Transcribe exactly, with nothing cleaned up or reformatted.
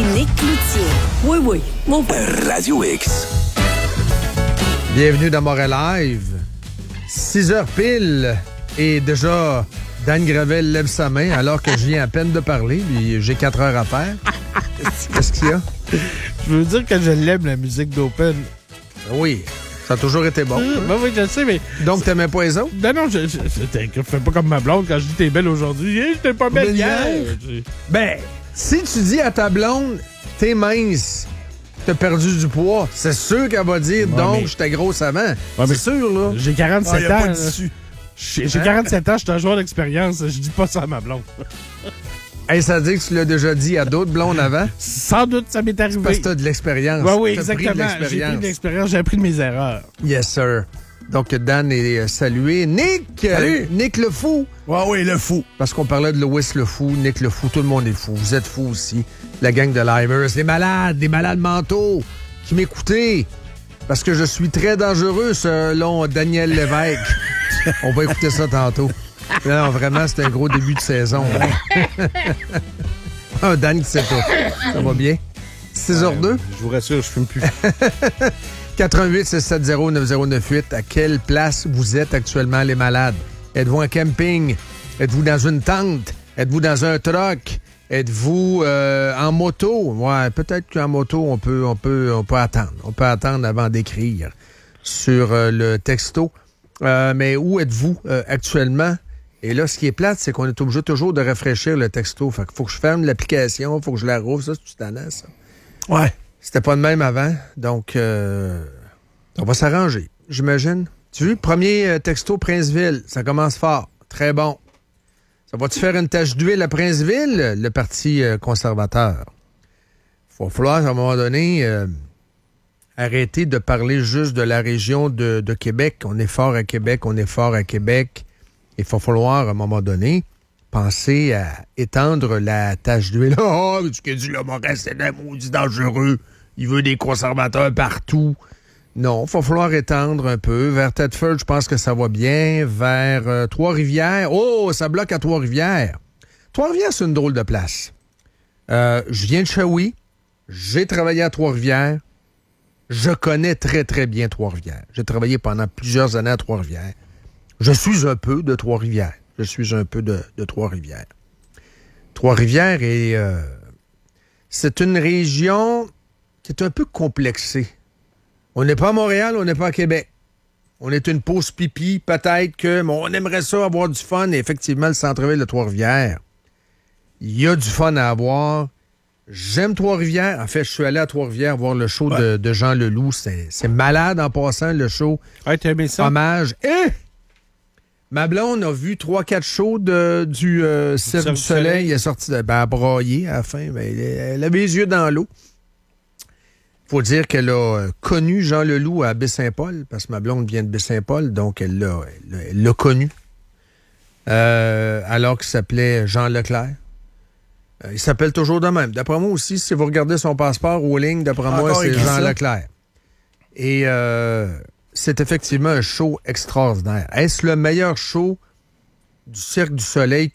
Nick Cloutier. Oui, oui, mon père. Radio X. Bienvenue dans Montréal Live. six heures pile et déjà Dan Gravel lève sa main alors que je viens à peine de parler. Puis j'ai quatre heures à faire. Qu'est-ce qu'il y a? Je veux dire que je l'aime, la musique d'Open. Oui, ça a toujours été bon. Euh, ben oui, je sais, mais... Donc, t'aimais pas les autres? Ben non, je, je, je, je fais pas comme ma blonde quand je dis t'es belle aujourd'hui. Hey, j'étais pas belle hier. Ben, si tu dis à ta blonde, t'es mince, t'as perdu du poids, c'est sûr qu'elle va dire, Ouais, donc, mais... j'étais grosse avant. Ouais, c'est mais... sûr, là. J'ai quarante-sept ah, ans. pas d'issue. J'ai, j'ai quarante-sept ans, je suis un joueur d'expérience. Je dis pas ça à ma blonde. Hey, ça veut dire que tu l'as déjà dit à d'autres blondes avant? Sans doute, ça m'est arrivé. Parce que t'as de l'expérience. Ouais, oui, t'as exactement. Pris de j'ai l'expérience. pris de l'expérience, j'ai appris de mes erreurs. Yes, sir. Donc, Dan est euh, salué. Nick! Salut! Euh, Nick le fou! Ouais, oui, le fou. Parce qu'on parlait de Louis le fou, Nick le fou, tout le monde est fou. Vous êtes fous aussi. La gang de Livers, les malades, les malades mentaux qui m'écoutez. Parce que je suis très dangereux, selon Daniel Lévesque. On va écouter ça tantôt. Non, vraiment, c'est un gros début de saison. Ah, Dan qui sait pas. Ça va bien? six heures deux? Je vous rassure, je fume plus. quatre un huit, six sept zéro, neuf zéro neuf huit. À quelle place vous êtes actuellement, les malades? Êtes-vous en camping? Êtes-vous dans une tente? Êtes-vous dans un truck? Êtes-vous euh, en moto? Ouais, peut-être qu'en moto, on peut, on peut, on peut attendre. On peut attendre avant d'écrire sur euh, le texto. Euh, mais où êtes-vous euh, actuellement? Et là, ce qui est plate, c'est qu'on est obligé toujours de rafraîchir le texto. Fait qu'il faut que je ferme l'application, il faut que je la rouvre. Ça, c'est tout tannant, ça. Ouais. C'était pas de même avant, donc euh, on va s'arranger, j'imagine. Tu vois, premier texto Princeville, ça commence fort, très bon. Ça va-tu faire une tache d'huile à Princeville, le Parti euh, conservateur? Il va falloir, à un moment donné, euh, arrêter de parler juste de la région de, de Québec. On est fort à Québec, on est fort à Québec. Il va falloir, à un moment donné, penser à étendre la tache d'huile. Oh, ce que dit le Maurice, c'est un maudit dangereux. Il veut des conservateurs partout. Non, il va falloir étendre un peu. Vers Thetford, je pense que ça va bien. Vers euh, Trois-Rivières. Oh, ça bloque à Trois-Rivières. Trois-Rivières, c'est une drôle de place. Euh, je viens de Shawi. J'ai travaillé à Trois-Rivières. Je connais très, très bien Trois-Rivières. J'ai travaillé pendant plusieurs années à Trois-Rivières. Je suis un peu de Trois-Rivières. Je suis un peu de, de Trois-Rivières. Trois-Rivières, est, euh, c'est une région qui est un peu complexée. On n'est pas à Montréal, on n'est pas à Québec. On est une pause pipi, peut-être que mais on aimerait ça avoir du fun. Et effectivement, le centre-ville de Trois-Rivières, il y a du fun à avoir. J'aime Trois-Rivières. En fait, je suis allé à Trois-Rivières voir le show ouais. de, de Jean Leloup. C'est, c'est malade en passant, le show. Ouais, t'as aimé ça? Hommage. Et ma blonde a vu trois quatre shows de, du euh, Cirque du Soleil. Soleil. Elle est sortie de, ben, à broyer à la fin. Ben, elle, elle avait les yeux dans l'eau. Faut dire qu'elle a connu Jean Leloup à Baie-Saint-Paul, parce que ma blonde vient de Baie-Saint-Paul, donc elle l'a, elle, elle l'a connu. Euh, alors qu'il s'appelait Jean Leclerc. Euh, il s'appelle toujours de même. D'après moi aussi, si vous regardez son passeport ou ligne, d'après Encore moi, c'est Jean ça. Leclerc. Et euh, c'est effectivement un show extraordinaire. Est-ce le meilleur show du Cirque du Soleil